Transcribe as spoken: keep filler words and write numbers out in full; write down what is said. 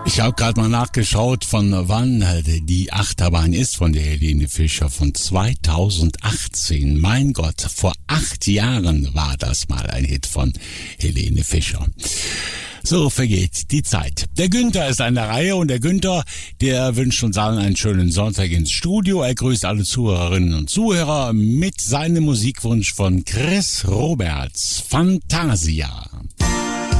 Ich habe gerade mal nachgeschaut, von wann die Achterbahn ist von der Helene Fischer, von zweitausendachtzehn. Mein Gott, vor acht Jahren war das mal ein Hit von Helene Fischer. So vergeht die Zeit. Der Günther ist an der Reihe und der Günther, der wünscht uns allen einen schönen Sonntag ins Studio. Er grüßt alle Zuhörerinnen und Zuhörer mit seinem Musikwunsch von Chris Roberts, Fantasia.